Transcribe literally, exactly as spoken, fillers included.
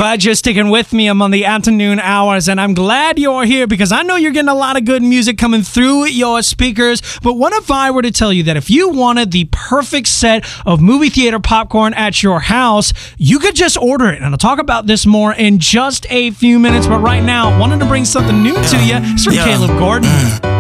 glad you're sticking with me. I'm on the afternoon hours, and I'm glad you're here because I know you're getting a lot of good music coming through your speakers. But what if I were to tell you that if you wanted the perfect set of movie theater popcorn at your house, you could just order it? And I'll talk about this more in just a few minutes. But right now, I wanted to bring something new to you. It's from Yeah. Caleb Gordon. Mm.